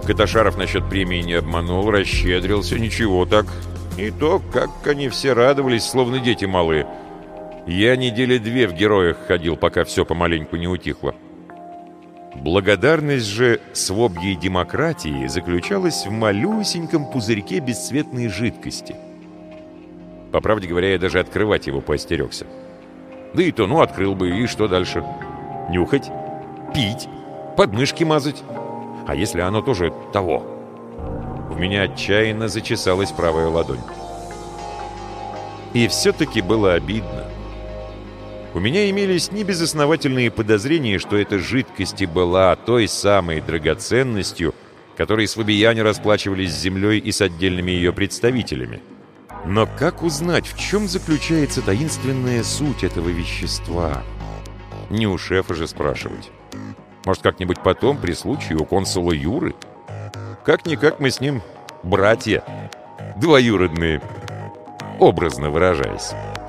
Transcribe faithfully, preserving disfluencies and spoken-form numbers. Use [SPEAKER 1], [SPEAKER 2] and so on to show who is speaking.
[SPEAKER 1] Каташаров насчет премии не обманул, расщедрился, ничего так. И то, как они все радовались, словно дети малые. Я недели две в героях ходил, пока все помаленьку не утихло. Благодарность же свобьей демократии заключалась в малюсеньком пузырьке бесцветной жидкости. По правде говоря, я даже открывать его поостерегся. Да и то, ну, открыл бы, и что дальше? Нюхать? Пить? Подмышки мазать? А если оно тоже того? У меня отчаянно зачесалась правая ладонь. И все-таки было обидно. У меня имелись небезосновательные подозрения, что эта жидкость и была той самой драгоценностью, которой свобияне расплачивались с землей и с отдельными ее представителями. Но как узнать, в чем заключается таинственная суть этого вещества? Не у шефа же спрашивать. Может, как-нибудь потом, при случае, у консула Юры? Как-никак мы с ним братья, двоюродные, образно выражаясь.